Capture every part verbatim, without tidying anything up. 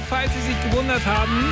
falls Sie sich gewundert haben,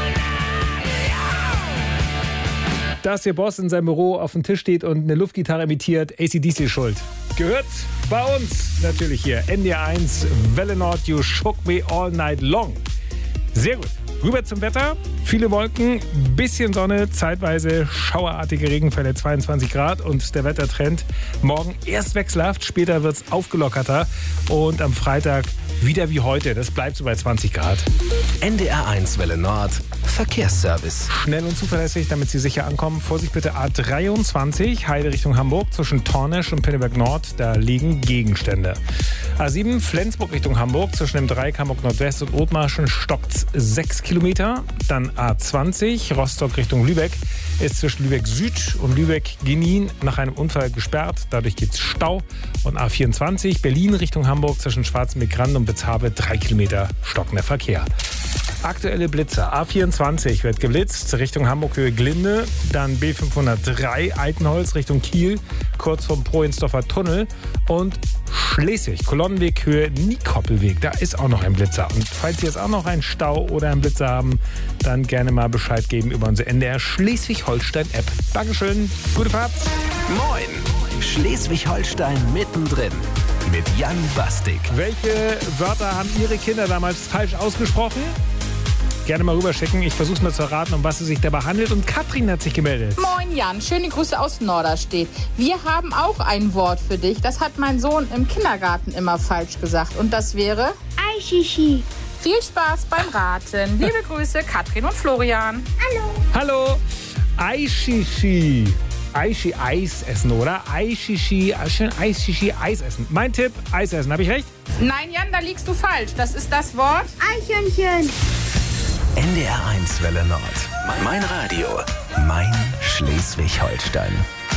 dass Ihr Boss in seinem Büro auf dem Tisch steht und eine Luftgitarre imitiert, A C D C ist schuld. Gehört bei uns natürlich hier. N D R eins, Welle Nord, You Shook Me All Night Long. Sehr gut. Rüber zum Wetter. Viele Wolken, bisschen Sonne, zeitweise schauerartige Regenfälle, zweiundzwanzig Grad. Und der Wettertrend morgen erst wechselhaft, später wird es aufgelockerter. Und am Freitag wieder wie heute. Das bleibt so bei zwanzig Grad. N D R eins Welle Nord, Verkehrsservice. Schnell und zuverlässig, damit Sie sicher ankommen. Vorsicht bitte A dreiundzwanzig, Heide Richtung Hamburg, zwischen Tornesch und Pinneberg Nord. Da liegen Gegenstände. A sieben, Flensburg Richtung Hamburg, zwischen dem Dreieck Hamburg Nordwest und Othmarschen stockt sechs Kilometer. Dann A zwanzig, Rostock Richtung Lübeck, ist zwischen Lübeck Süd und Lübeck Genin nach einem Unfall gesperrt. Dadurch gibt es Stau. Und A vierundzwanzig, Berlin Richtung Hamburg, zwischen Schwarzenbeck Rand und Bezhabe, drei Kilometer stockender Verkehr. Aktuelle Blitze. A vierundzwanzig wird geblitzt Richtung Hamburg Höhe Glinde, dann B fünfhundertdrei Altenholz Richtung Kiel, kurz vom Prohensdorfer Tunnel und Schleswig, Kolonnenweg Höhe Niekoppelweg. Da ist auch noch ein Blitzer. Und falls Sie jetzt auch noch einen Stau oder einen Blitzer haben, dann gerne mal Bescheid geben über unsere N D R Schleswig-Holstein-App. Dankeschön, gute Fahrt. Moin, Schleswig-Holstein mittendrin mit Jan Bastik. Welche Wörter haben Ihre Kinder damals falsch ausgesprochen? Gerne mal rüberschicken. Ich versuche mal zu erraten, um was es sich dabei handelt. Und Katrin hat sich gemeldet. Moin Jan, schöne Grüße aus Norderstedt. Wir haben auch ein Wort für dich. Das hat mein Sohn im Kindergarten immer falsch gesagt. Und das wäre? Aishishi. Viel Spaß beim Raten. Liebe Grüße, Katrin und Florian. Hallo. Hallo. Aishishi. Aishi, Eis essen, oder? Aishishi, schön Aishishi, Eis essen. Mein Tipp, Eis essen. Habe ich recht? Nein, Jan, da liegst du falsch. Das ist das Wort Eichhörnchen. N D R eins Welle Nord. Mein Radio. Mein Schleswig-Holstein.